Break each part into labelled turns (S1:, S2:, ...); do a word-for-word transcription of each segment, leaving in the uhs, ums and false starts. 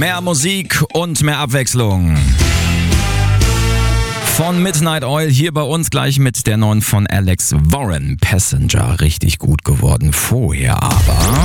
S1: Mehr Musik und mehr Abwechslung. Von Midnight Oil hier bei uns gleich mit der neuen von Alex Warren, Passenger. Richtig gut geworden vorher, aber...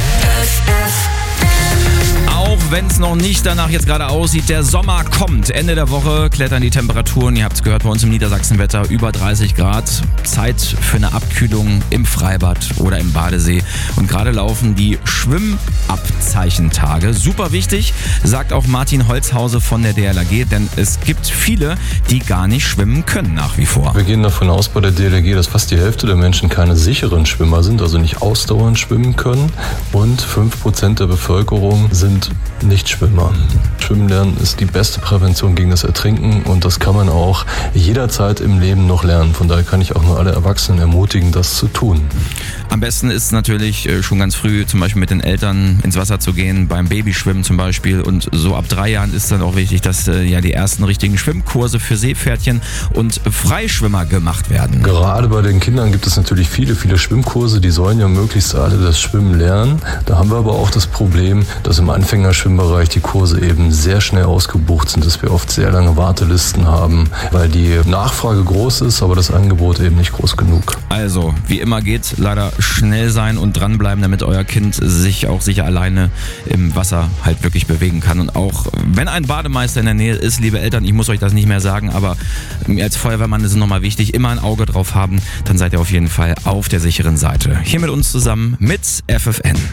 S1: Auch wenn es noch nicht danach jetzt gerade aussieht, der Sommer kommt. Ende der Woche klettern die Temperaturen, ihr habt es gehört bei uns im Niedersachsenwetter, über dreißig Grad. Zeit für eine Abkühlung im Freibad oder im Badesee. Und gerade laufen die Schwimmabzeichentage. Super wichtig, sagt auch Martin Holzhause von der D L R G, denn es gibt viele, die gar nicht schwimmen können nach wie vor.
S2: Wir gehen davon aus bei der D L R G, dass fast die Hälfte der Menschen keine sicheren Schwimmer sind, also nicht ausdauernd schwimmen können. Und fünf Prozent der Bevölkerung sind Nichtschwimmer. Schwimmen lernen ist die beste Prävention gegen das Ertrinken und das kann man auch jederzeit im Leben noch lernen. Von daher kann ich auch nur alle Erwachsenen ermutigen, das zu tun.
S1: Am besten ist natürlich schon ganz früh zum Beispiel mit den Eltern ins Wasser zu gehen, beim Babyschwimmen zum Beispiel. Und so ab drei Jahren ist dann auch wichtig, dass ja die ersten richtigen Schwimmkurse für Seepferdchen und Freischwimmer gemacht werden.
S2: Gerade bei den Kindern gibt es natürlich viele, viele Schwimmkurse. Die sollen ja möglichst alle das Schwimmen lernen. Da haben wir aber auch das Problem, dass im Anfängerschwimmbereich die Kurse eben sehr schnell ausgebucht sind, dass wir oft sehr lange Wartelisten haben, weil die Nachfrage groß ist, aber das Angebot eben nicht groß genug.
S1: Also, wie immer geht, leider schnell sein und dranbleiben, damit euer Kind sich auch sicher alleine im Wasser halt wirklich bewegen kann. Und auch wenn ein Bademeister in der Nähe ist, liebe Eltern, ich muss euch das nicht mehr sagen, aber als Feuerwehrmann ist es nochmal wichtig, immer ein Auge drauf haben, dann seid ihr auf jeden Fall auf der sicheren Seite. Hier mit uns zusammen mit F F N.